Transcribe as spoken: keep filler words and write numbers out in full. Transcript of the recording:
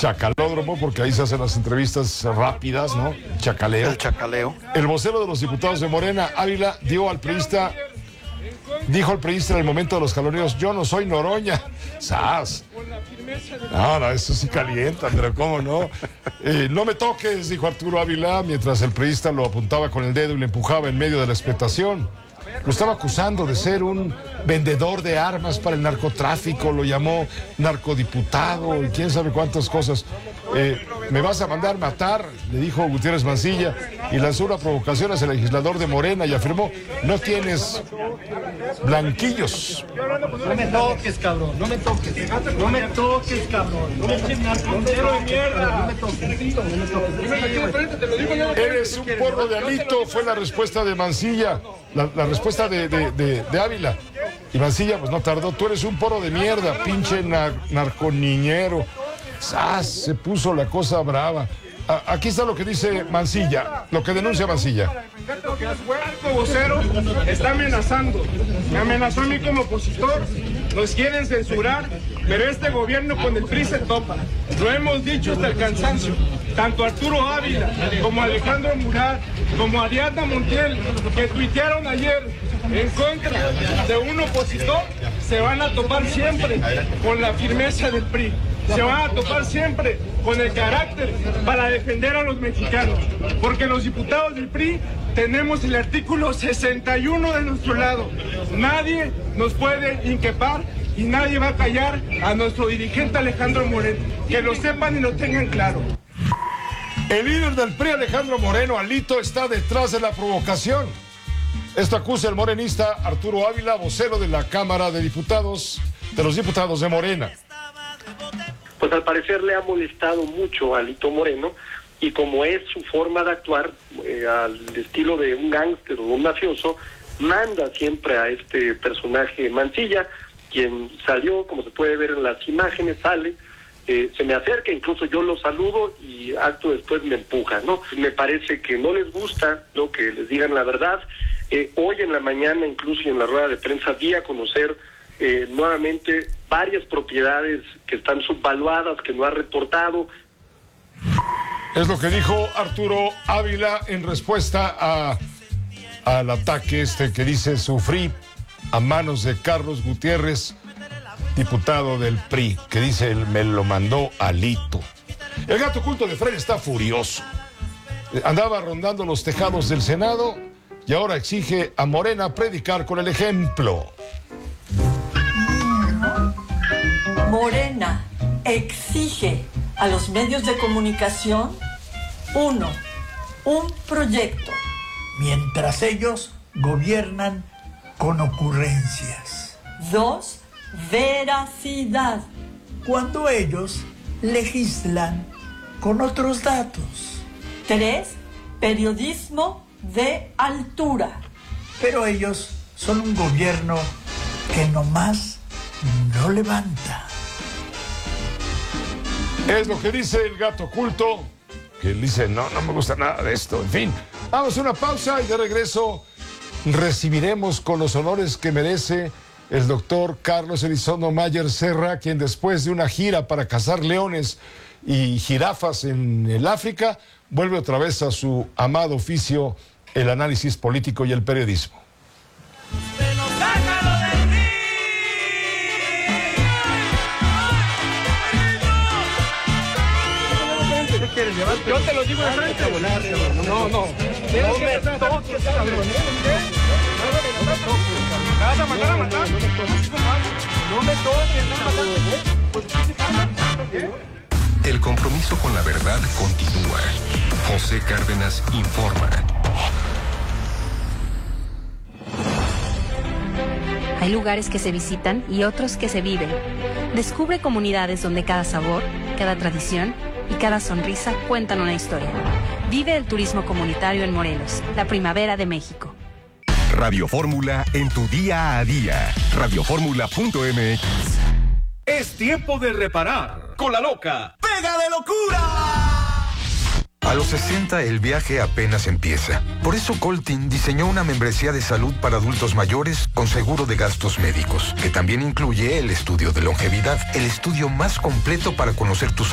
Chacalódromo, porque ahí se hacen las entrevistas rápidas, ¿no? Chacaleo. El chacaleo. El vocero de los diputados de Morena, Ávila, dio al priista, dijo al priista en el momento de los jaloneos, yo no soy Noroña. ¡Sas! No, no, eso sí calienta, pero cómo no. Eh, no me toques, dijo Arturo Ávila, mientras el priista lo apuntaba con el dedo y le empujaba en medio de la expectación. Lo estaba acusando de ser un vendedor de armas para el narcotráfico, lo llamó narcodiputado y quién sabe cuántas cosas. Eh, me vas a mandar matar, le dijo Gutiérrez Mancilla, y lanzó una provocación hacia el legislador de Morena y afirmó, no tienes blanquillos. No me toques, cabrón, no me toques, no me toques, cabrón, no me toques, narcotero de mierda, no me toques, no me toques. Eres un porro de Alito, fue la respuesta de Mancilla, la, la respuesta de, de, de, de Ávila. Y Mancilla, pues no tardó, tú eres un porro de mierda, pinche nar, narconiñero. ¡Sas! Se puso la cosa brava. A, aquí está lo que dice Mancilla, lo que denuncia Mancilla. El vocero está amenazando, me amenazó a mí como opositor, nos quieren censurar, pero este gobierno con el P R I se topa. Lo hemos dicho hasta el cansancio, tanto Arturo Ávila como Alejandro Murat, como Ariadna Montiel, que tuitearon ayer en contra de un opositor, se van a topar siempre con la firmeza del P R I. Se van a topar siempre con el carácter para defender a los mexicanos, porque los diputados del P R I tenemos el artículo sesenta y uno de nuestro lado. Nadie nos puede inquepar y nadie va a callar a nuestro dirigente Alejandro Moreno. Que lo sepan y lo tengan claro. El líder del P R I, Alejandro Moreno, Alito, está detrás de la provocación. Esto acusa el morenista Arturo Ávila, vocero de la Cámara de Diputados, de los diputados de Morena. Pues al parecer le ha molestado mucho a Alito Moreno, y como es su forma de actuar, eh, al estilo de un gángster o un mafioso, manda siempre a este personaje Mancilla, quien salió, como se puede ver en las imágenes, sale, eh, se me acerca, incluso yo lo saludo y acto después me empuja, ¿no? Me parece que no les gusta, ¿no?, que les digan la verdad. Eh, hoy en la mañana, incluso en la rueda de prensa, di a conocer eh, nuevamente varias propiedades que están subvaluadas, que no ha reportado. Es lo que dijo Arturo Ávila en respuesta a al ataque este que dice sufrí a manos de Carlos Gutiérrez, diputado del P R I, que dice él me lo mandó Alito. El gato oculto de Fred está furioso. Andaba rondando los tejados del Senado y ahora exige a Morena predicar con el ejemplo. Morena exige a los medios de comunicación, uno, un proyecto. Mientras ellos gobiernan con ocurrencias. Dos, veracidad. Cuando ellos legislan con otros datos. Tres, periodismo de altura. Pero ellos son un gobierno que nomás no levanta. Es lo que dice el gato oculto, que él dice, no, no me gusta nada de esto. En fin, vamos a una pausa y de regreso recibiremos con los honores que merece el doctor Carlos Elizondo Mayer Serra, quien después de una gira para cazar leones y jirafas en el África, vuelve otra vez a su amado oficio, el análisis político y el periodismo. Yo te lo digo de frente. No, no. No me toques, cabrón. ¿Me vas a mandar a matar? No me toques, no. El compromiso con la verdad continúa. José Cárdenas informa. Hay lugares que se visitan y otros que se viven. Descubre comunidades donde cada sabor, cada tradición y cada sonrisa cuentan una historia. Vive el turismo comunitario en Morelos, la primavera de México. Radio Fórmula en tu día a día. radio fórmula punto m x. Es tiempo de reparar con la loca. ¡Pega de locura! A los sesenta el viaje apenas empieza. Por eso Coltin diseñó una membresía de salud para adultos mayores con seguro de gastos médicos, que también incluye el estudio de longevidad, el estudio más completo para conocer tus